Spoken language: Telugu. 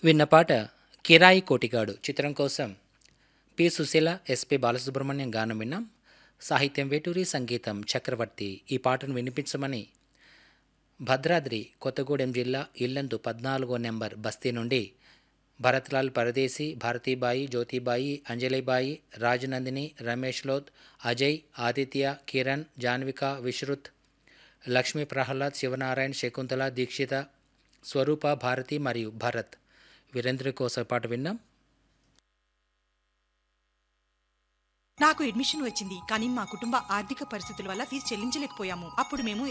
విన్న పాట కిరాయి కోటిగాడు చిత్రం కోసం పి సుశీల, ఎస్పి బాలసుబ్రహ్మణ్యం గానం విన్నాం. సాహిత్యం వేటూరి, సంగీతం చక్రవర్తి. ఈ పాటను వినిపించమని భద్రాద్రి కొత్తగూడెం జిల్లా ఇల్లందు 14 నెంబర్ బస్తీ నుండి భరత్లాల్ పరదేశీ, భారతీబాయి, జ్యోతిబాయి, అంజలిబాయి, రాజనందిని, రమేష్ లోద్, అజయ్, ఆదిత్య, కిరణ్, జాన్విక, విశ్రుత్, లక్ష్మీ ప్రహ్లాద్, శివనారాయణ్, శకుంతల, దీక్షిత, స్వరూప, భారతి మరియు భరత్ వీరేంద్ర కోసం పాట విన్నాం. నాకు అడ్మిషన్ వచ్చింది, కానీ మా కుటుంబ ఆర్థిక పరిస్థితుల వల్ల ఫీజు చెల్లించలేకపోయాము. అప్పుడు మేము